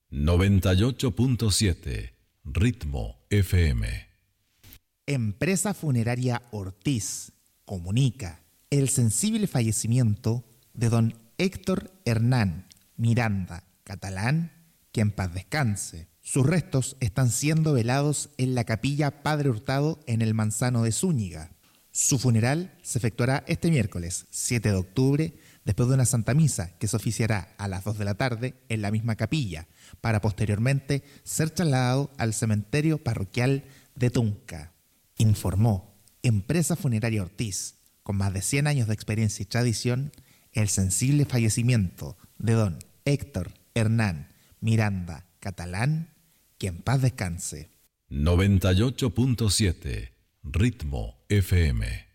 98.7 Ritmo FM. Empresa Funeraria Ortiz comunica el sensible fallecimiento de don Héctor Hernán Miranda Catalán, que en paz descanse. Sus restos están siendo velados en la capilla Padre Hurtado en el Manzano de Zúñiga. Su funeral se efectuará este miércoles 7 de octubre después de una Santa Misa que se oficiará a las 2 de la tarde en la misma capilla, para posteriormente ser trasladado al cementerio parroquial de Tunca. Informó Empresa Funeraria Ortiz, con más de 100 años de experiencia y tradición, el sensible fallecimiento de don Héctor Hernán Miranda Catalán, que en paz descanse. 98.7 Ritmo FM.